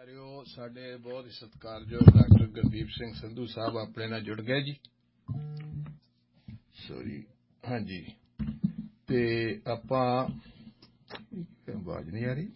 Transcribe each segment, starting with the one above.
ਪਿਆਰਿਓ, ਸਾਡੇ ਬਹੁਤ ਹੀ ਸਤਿਕਾਰਯੋਗ ਡਾਕਟਰ ਗੁਰਦੀਪ ਸਿੰਘ ਸੰਧੂ ਸਾਹਿਬ ਆਪਣੇ ਨਾਲ ਜੁੜ ਗਏ ਜੀ। ਸੋਰੀ, ਹਾਂਜੀ, ਤੇ ਆਪਾਂ ਆਵਾਜ਼ ਨਹੀਂ ਆ ਰਹੀ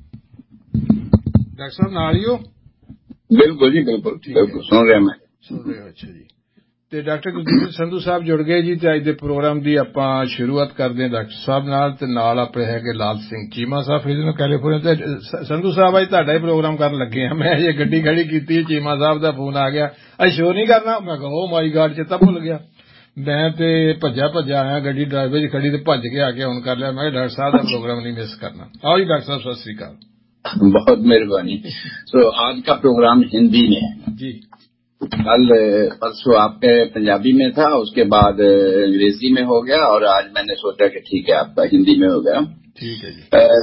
ਡਾਕਟਰ ਸਾਹਿਬ ਨਾਲ ਹੀ ਹੋ? ਬਿਲਕੁਲ ਜੀ, ਬਿਲकुल ਸੁਣ ਰਿਹਾ ਮੈਂ। ਸੁਣ ਰਹੇ ਹੋ? ਅੱਛਾ ਜੀ। ਤੇ ਡਾਕਟਰ ਗੁਰਦੀਪ ਸਿੰਘ ਸੰਧੂ ਸਾਹਿਬ ਜੁੜ ਗਏ ਜੀ। ਤੇ ਅੱਜ ਦੇ ਪ੍ਰੋਗਰਾਮ ਦੀ ਆਪਾਂ ਸ਼ੁਰੂਆਤ ਕਰਦੇ ਹਾਂ ਡਾਕਟਰ ਸਾਹਿਬ ਨਾਲ, ਤੇ ਨਾਲ ਆਪਣੇ ਹੈਗੇ ਲਾਲ ਸਿੰਘ ਚੀਮਾ ਸਾਹਿਬ ਫਿਜ਼ਨ ਕੈਲੀਫੋਰਨੀਆ। ਤੇ ਸੰਧੂ ਸਾਹਿਬ ਅੱਜ ਤੁਹਾਡਾ ਹੀ ਪ੍ਰੋਗਰਾਮ ਕਰਨ ਲੱਗੇ ਹਾਂ। ਮੈਂ ਅਜੇ ਗੱਡੀ ਖੜੀ ਕੀਤੀ, ਚੀਮਾ ਸਾਹਿਬ ਦਾ ਫੋਨ ਆ ਗਿਆ, ਅੱਜ ਸ਼ੋਅ ਨਹੀਂ ਕਰਨਾ। ਮੈਂ ਕਿਹਾ ਓ ਮਾਈ ਗਾਡ, ਚੇਤਾ ਭੁੱਲ ਗਿਆ। ਮੈਂ ਤੇ ਭੱਜਾ ਆਇਆ, ਗੱਡੀ ਡਰਾਈਵਰ 'ਚ ਖੜੀ ਤੇ ਭੱਜ ਕੇ ਆ ਕੇ ਹੁਣ ਕਰ ਲਿਆ। ਮੈਂ ਕਿਹਾ ਡਾਕਟਰ ਸਾਹਿਬ ਦਾ ਪ੍ਰੋਗਰਾਮ नहीं मिस करना। आओ जी डॉक्टर साहब, सत श्री अकाल। बहुत मेहरबानी। तो आज का प्रोग्राम हिंदी में है जी। कल परसों आपके पंजाबी में था, उसके बाद अंग्रेजी में हो गया, और आज मैंने सोचा कि ठीक है आपका हिंदी में हो गया। ठीक है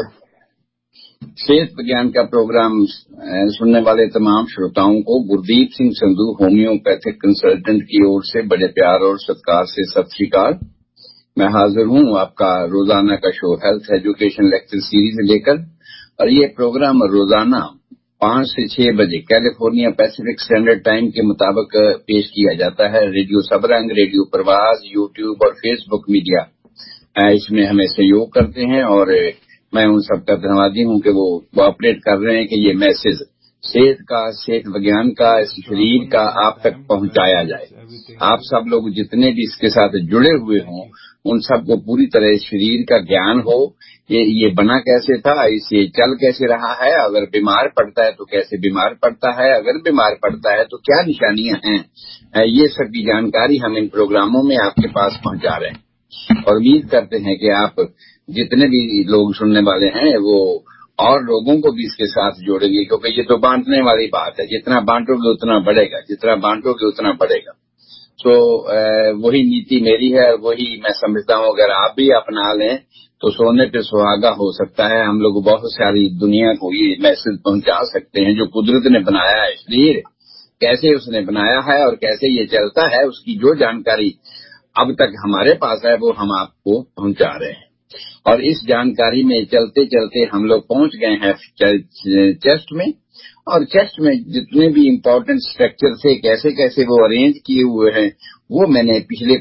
जी। सेहत विज्ञान का प्रोग्राम सुनने वाले तमाम श्रोताओं को गुरदीप सिंह संधू होम्योपैथिक कंसल्टेंट की ओर से बड़े प्यार और सत्कार से सत श्री अकाल। मैं हाजिर हूँ आपका रोजाना का show health education lecture series लेकर, और ये प्रोग्राम रोजाना 5 से 6 बजे कैलिफोर्निया पैसिफिक स्टैंडर्ड टाइम के मुताबिक पेश किया जाता है। रेडियो सबरंग, रेडियो प्रवास, यूट्यूब और फेसबुक मीडिया इसमें हमें सहयोग करते हैं, और मैं उन सबका धन्यवादी हूँ कि वो कोऑपरेट कर रहे हैं कि ये मैसेज सेहत का, सेहत विज्ञान का, शरीर का आप तक पहुंचाया जाए। आप सब लोग जितने भी इसके साथ जुड़े हुए हों, उन सबको पूरी तरह शरीर का ज्ञान हो, ये बना कैसे था, इसे चल कैसे रहा है, अगर बीमार पड़ता है तो कैसे बीमार पड़ता है, अगर बीमार पड़ता है तो क्या निशानियां हैं, ये सब की जानकारी हम इन प्रोग्रामों में आपके पास पहुंचा रहे हैं। और उम्मीद करते हैं कि आप जितने भी लोग सुनने वाले हैं वो और लोगों को भी इसके साथ जोड़ेंगे, क्योंकि ये तो बांटने वाली बात है। जितना बांटोगे उतना बढ़ेगा, जितना बांटोगे उतना बढ़ेगा। तो वही नीति मेरी है, और वही मैं समझता हूँ अगर आप भी अपना लें तो सोने पे सुहागा हो सकता है। हम लोग बहुत सारी दुनिया को ये मैसेज पहुंचा सकते हैं। जो कुदरत ने बनाया है शरीर, कैसे उसने बनाया है और कैसे ये चलता है, उसकी जो जानकारी अब तक हमारे पास है वो हम आपको पहुंचा रहे हैं। और इस जानकारी में चलते चलते हम लोग पहुंच गए हैं चेस्ट में, और चेस्ट में जितने भी इम्पोर्टेंट स्ट्रक्चर थे, कैसे कैसे वो अरेंज किए हुए हैं, वो मैंने पिछले